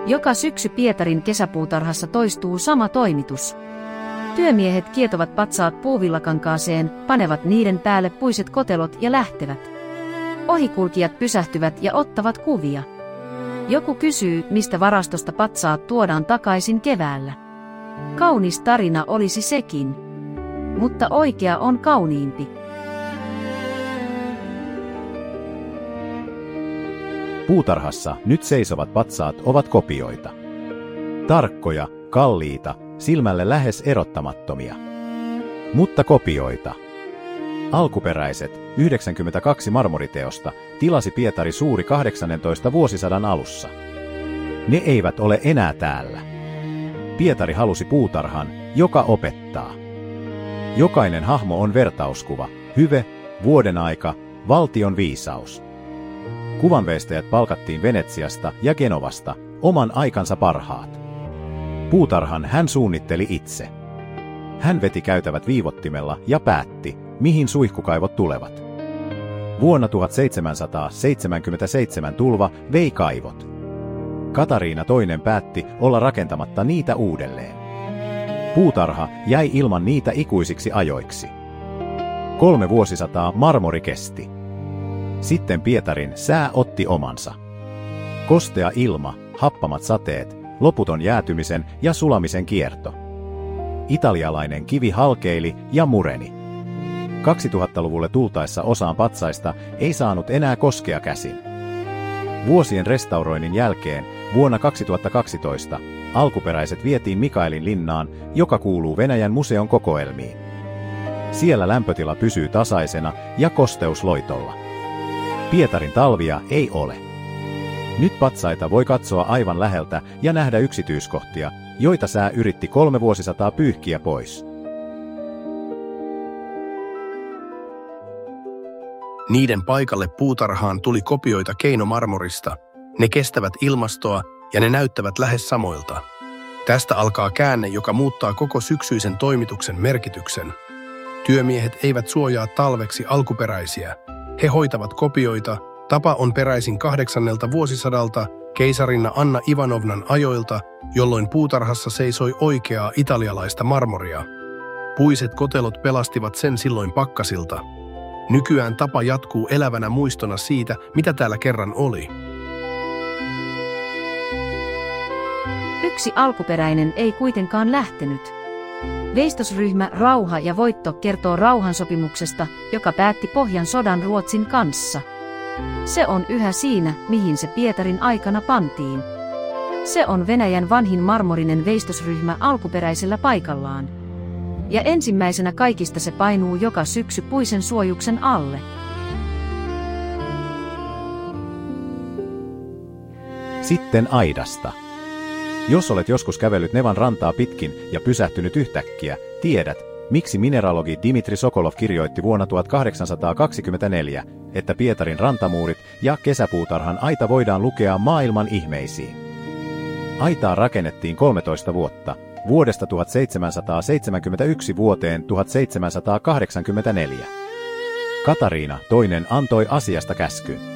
Joka syksy Pietarin kesäpuutarhassa toistuu sama toimitus. Työmiehet kietovat patsaat puuvillakankaaseen, panevat niiden päälle puiset kotelot ja lähtevät. Ohikulkijat pysähtyvät ja ottavat kuvia. Joku kysyy, mistä varastosta patsaat tuodaan takaisin keväällä. Kaunis tarina olisi sekin. Mutta oikea on kauniimpi. Puutarhassa nyt seisovat patsaat ovat kopioita. Tarkkoja, kalliita, silmälle lähes erottamattomia. Mutta kopioita. Alkuperäiset, 92 marmoriteosta, tilasi Pietari Suuri 18 vuosisadan alussa. Ne eivät ole enää täällä. Pietari halusi puutarhan, joka opettaa. Jokainen hahmo on vertauskuva, hyve, vuodenaika, valtion viisaus. Kuvanveistäjät palkattiin Venetsiasta ja Genovasta, oman aikansa parhaat. Puutarhan hän suunnitteli itse. Hän veti käytävät viivottimella ja päätti, mihin suihkukaivot tulevat. Vuonna 1777 tulva vei kaivot. Katariina II päätti olla rakentamatta niitä uudelleen. Puutarha jäi ilman niitä ikuisiksi ajoiksi. 3 vuosisataa marmori kesti. Sitten Pietarin sää otti omansa. Kostea ilma, happamat sateet, loputon jäätymisen ja sulamisen kierto. Italialainen kivi halkeili ja mureni. 2000-luvulle tultaessa osaan patsaista ei saanut enää koskea käsin. Vuosien restauroinnin jälkeen vuonna 2012 alkuperäiset vietiin Mikaelin linnaan, joka kuuluu Venäjän museon kokoelmiin. Siellä lämpötila pysyy tasaisena ja kosteus loitolla. Pietarin talvia ei ole. Nyt patsaita voi katsoa aivan läheltä ja nähdä yksityiskohtia, joita sää yritti 3 vuosisataa pyyhkiä pois. Niiden paikalle puutarhaan tuli kopioita keinomarmorista. Ne kestävät ilmastoa ja ne näyttävät lähes samoilta. Tästä alkaa käänne, joka muuttaa koko syksyisen toimituksen merkityksen. Työmiehet eivät suojaa talveksi alkuperäisiä. He hoitavat kopioita. Tapa on peräisin 8. vuosisadalta keisarinna Anna Ivanovnan ajoilta, jolloin puutarhassa seisoi oikeaa italialaista marmoria. Puiset kotelot pelastivat sen silloin pakkasilta. Nykyään tapa jatkuu elävänä muistona siitä, mitä täällä kerran oli. Yksi alkuperäinen ei kuitenkaan lähtenyt. Veistosryhmä Rauha ja voitto kertoo rauhansopimuksesta, joka päätti Pohjansodan Ruotsin kanssa. Se on yhä siinä, mihin se Pietarin aikana pantiin. Se on Venäjän vanhin marmorinen veistosryhmä alkuperäisellä paikallaan. Ja ensimmäisenä kaikista se painuu joka syksy puisen suojuksen alle. Sitten aidasta. Jos olet joskus kävellyt Nevan rantaa pitkin ja pysähtynyt yhtäkkiä, tiedät, miksi mineralogi Dmitri Sokolov kirjoitti vuonna 1824, että Pietarin rantamuurit ja kesäpuutarhan aita voidaan lukea maailman ihmeisiin. Aitaa rakennettiin 13 vuotta, vuodesta 1771 vuoteen 1784. Katariina II antoi asiasta käskyn.